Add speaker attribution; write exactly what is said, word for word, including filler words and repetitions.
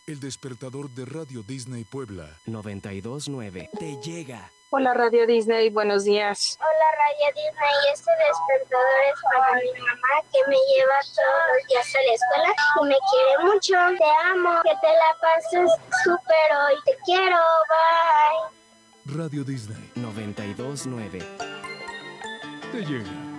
Speaker 1: El despertador de Radio Disney Puebla.
Speaker 2: noventa y dos punto nueve. Te llega.
Speaker 3: Hola Radio Disney, buenos días.
Speaker 4: Hola Radio Disney, este despertador es para mi mamá que me lleva todos los días a la escuela y me quiere mucho. Te amo, que te la pases súper hoy. Te quiero, bye.
Speaker 1: Radio Disney
Speaker 2: noventa y dos punto nueve.
Speaker 1: te llega.